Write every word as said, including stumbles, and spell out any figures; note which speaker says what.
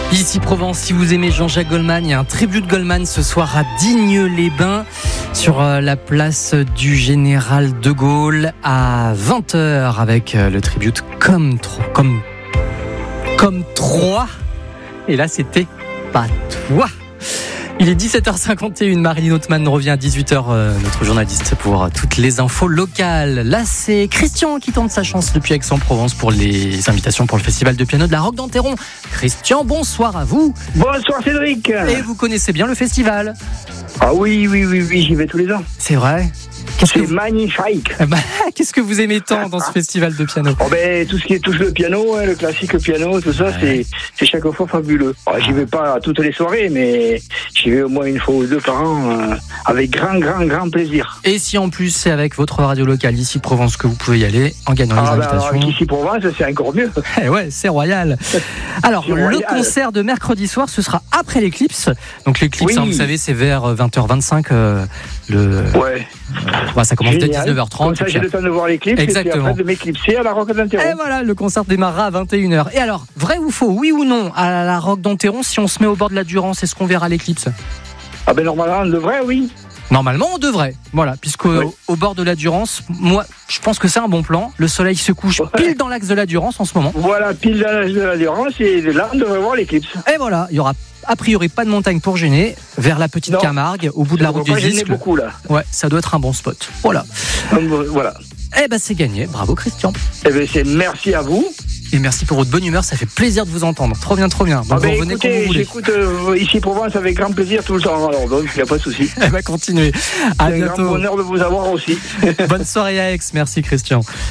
Speaker 1: Ici Provence, si vous aimez Jean-Jacques Goldman, il y a un tribut de Goldman ce soir à Digne-les-Bains sur la place du Général de Gaulle à vingt heures avec le tribut comme trop, comme comme trois. Et là, c'était pas toi. Il est dix-sept heures cinquante et une, Marilyn Hautman revient à dix-huit heures, euh, notre journaliste pour toutes les infos locales. Là, c'est Christian qui tente sa chance depuis Aix-en-Provence pour les invitations pour le festival de piano de la Roque d'Enterron. Christian, bonsoir à vous.
Speaker 2: Bonsoir Cédric.
Speaker 1: Et vous connaissez bien le festival?
Speaker 2: Ah oui, oui, oui, oui, j'y vais tous les ans.
Speaker 1: C'est vrai? Qu'est-ce
Speaker 2: C'est
Speaker 1: que vous...
Speaker 2: magnifique.
Speaker 1: bah, qu'est-ce que vous aimez tant dans ce festival de piano?
Speaker 2: Oh ben, tout ce qui est touche le piano, hein, le classique piano, tout ça, ouais. c'est, c'est chaque fois fabuleux. Alors, j'y vais pas à toutes les soirées, mais j'y vais au moins une fois ou deux par an, euh, avec grand, grand, grand plaisir.
Speaker 1: Et si en plus c'est avec votre radio locale Ici Provence que vous pouvez y aller en gagnant
Speaker 2: ah,
Speaker 1: les
Speaker 2: ben,
Speaker 1: invitations.
Speaker 2: alors, Ici Provence, c'est encore mieux.
Speaker 1: Eh ouais, c'est royal. Alors,
Speaker 2: c'est
Speaker 1: le
Speaker 2: royal.
Speaker 1: concert de mercredi soir, ce sera après l'éclipse. Donc l'éclipse,
Speaker 2: oui.
Speaker 1: hein, vous savez, c'est vers vingt heures vingt-cinq. Euh, le...
Speaker 2: Ouais.
Speaker 1: Ouais, ça commence dès
Speaker 2: Génial.
Speaker 1: dix-neuf heures trente.
Speaker 2: Comme ça, j'ai le temps de voir l'éclipse.
Speaker 1: Exactement.
Speaker 2: Et puis après de m'éclipser à la Roque d'Enterron.
Speaker 1: Et voilà, le concert démarrera à vingt et une heures. Et alors, vrai ou faux, oui ou non, à la Roque d'Enterron, si on se met au bord de la Durance, est-ce qu'on verra l'éclipse?
Speaker 2: Ah ben normalement, on devrait, oui.
Speaker 1: Normalement, on devrait. Voilà, puisque oui. au, au bord de la Durance, moi, je pense que c'est un bon plan. Le soleil se couche ouais. pile dans l'axe de la Durance en ce moment.
Speaker 2: Voilà, pile dans l'axe de la Durance, et là, on devrait voir l'éclipse.
Speaker 1: Et voilà, il y aura a priori pas de montagne pour gêner, vers la petite non. Camargue, au bout de la route du Disque.
Speaker 2: beaucoup là.
Speaker 1: Ouais, ça doit être un bon spot. Voilà.
Speaker 2: Voilà.
Speaker 1: Eh ben c'est gagné. Bravo Christian.
Speaker 2: Eh ben c'est merci à vous.
Speaker 1: Et merci pour votre bonne humeur, ça fait plaisir de vous entendre. Trop bien, trop bien. Donc
Speaker 2: ah ben
Speaker 1: vous revenez
Speaker 2: écoutez,
Speaker 1: quand vous voulez.
Speaker 2: J'écoute euh, Ici Provence avec grand plaisir tout le temps, alors donc il n'y a pas de souci.
Speaker 1: Eh ben continuez. À
Speaker 2: c'est
Speaker 1: bientôt.
Speaker 2: un grand bonheur de vous avoir aussi.
Speaker 1: Bonne soirée à Aix. Merci Christian.